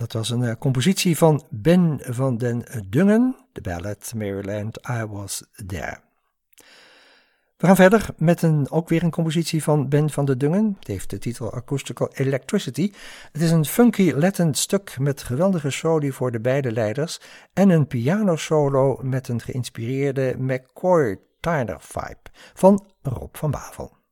Dat was een compositie van Ben van den Dungen, de ballad Maryland, I Was There. We gaan verder met ook weer een compositie van Ben van den Dungen. Het heeft de titel Acoustical Electricity. Het is een funky Latin stuk met geweldige soli voor de beide leiders en een pianosolo met een geïnspireerde McCoy-Tyner vibe van Rob van Bavel.